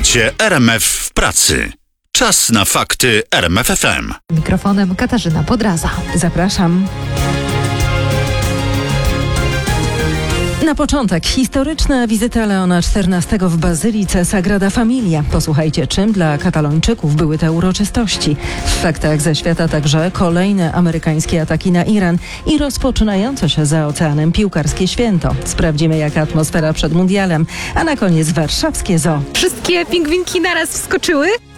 Słuchacie RMF w pracy. Czas na fakty RMF FM. Mikrofonem Katarzyna Podraza. Zapraszam. Na początek historyczna wizyta Leona XIV w Bazylice Sagrada Familia. Posłuchajcie, czym dla Katalończyków były te uroczystości. W faktach ze świata także kolejne amerykańskie ataki na Iran i rozpoczynające się za oceanem piłkarskie święto. Sprawdzimy, jaka atmosfera przed mundialem, a na koniec warszawskie zoo. Wszystkie pingwinki naraz wskoczyły?